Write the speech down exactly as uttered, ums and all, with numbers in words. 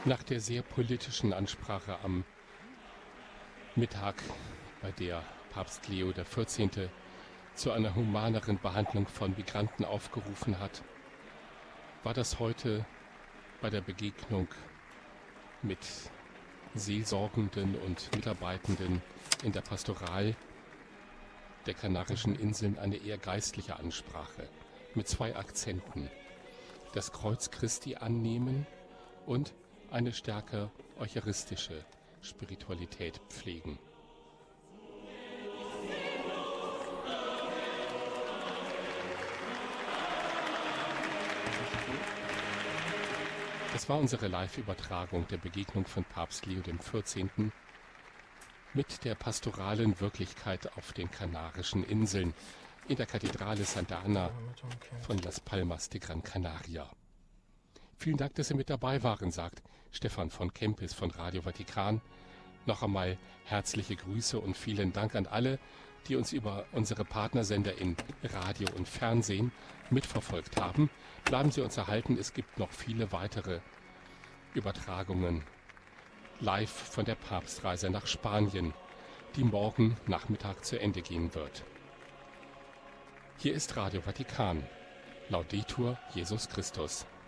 Nach der sehr politischen Ansprache am Mittag, bei der Papst Leo der vierzehnte. zu einer humaneren Behandlung von Migranten aufgerufen hat, war das heute bei der Begegnung mit Seelsorgenden und Mitarbeitenden in der Pastoral der Kanarischen Inseln eine eher geistliche Ansprache mit zwei Akzenten: das Kreuz Christi annehmen und eine stärker eucharistische Spiritualität pflegen. Das war unsere Live-Übertragung der Begegnung von Papst Leo der vierzehnte. mit der pastoralen Wirklichkeit auf den Kanarischen Inseln in der Kathedrale Santa Ana von Las Palmas de Gran Canaria. Vielen Dank, dass Sie mit dabei waren, sagt Stefan von Kempis von Radio Vatikan. Noch einmal herzliche Grüße und vielen Dank an alle, die uns über unsere Partnersender in Radio und Fernsehen mitverfolgt haben. Bleiben Sie uns erhalten, es gibt noch viele weitere Übertragungen live von der Papstreise nach Spanien, die morgen Nachmittag zu Ende gehen wird. Hier ist Radio Vatikan. Laudetur Jesus Christus.